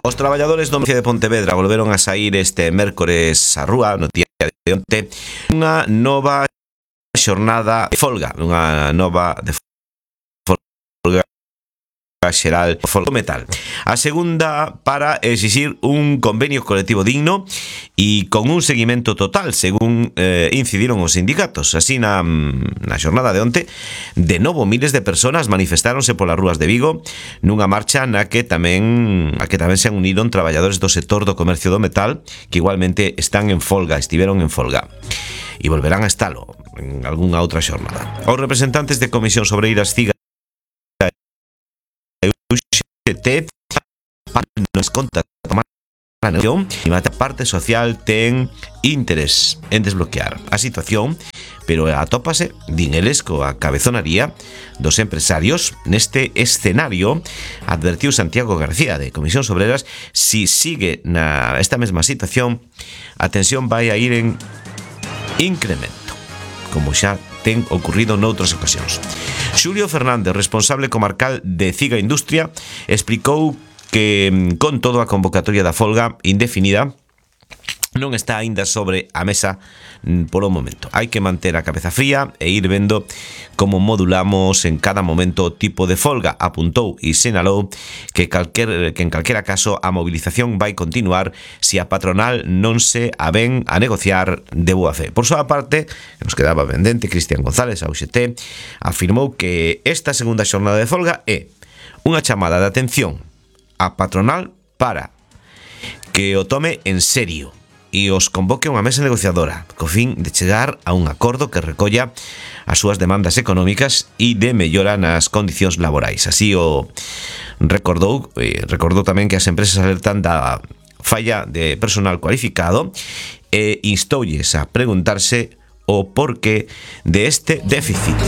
Os traballadores do Municipio de Pontevedra volveron a saír este mércores á rúa no día de onte unha nova xornada de folga, unha nova de folga xeral do metal. A segunda para exixir un convenio colectivo digno e con un seguimento total, según incidiron os sindicatos. Así na xornada de onte, de novo miles de persoas manifestáronse polas rúas de Vigo nunha marcha na que tamén se han unido traballadores do sector do comercio do metal que igualmente estiveron en folga e volverán a estalo en algunha outra xornada. Os representantes de Comisión Obreiras CIGA nos conta a negociación e a parte social ten interés en desbloquear a situación, pero atópase, din eles, coa cabezonaría dos empresarios neste escenario. Advertiu Santiago García de Comisión Obreiras: si sigue esta mesma situación, a tensión vai a ir en incremento, como xa ten ocurrido noutras ocasións. Xulio Fernández, responsable comarcal de CIGA Industria, explicou que, con todo, a convocatoria da folga indefinida non está aínda sobre a mesa polo momento. Hai que manter a cabeza fría e ir vendo como modulamos en cada momento o tipo de folga, apuntou e sinalou que en calquera caso a movilización vai continuar se a patronal non se avén a negociar de boa fe. Por súa parte, nos quedaba pendente, Cristian González, a UGT, afirmou que esta segunda xornada de folga é unha chamada de atención a patronal para que o tome en serio e os convoque a unha mesa negociadora co fin de chegar a un acordo que recolla as súas demandas económicas e de mellora nas condicións laborais. Así o recordou tamén que as empresas alertan da falla de personal cualificado e instoulles a preguntarse o porqué de este déficit.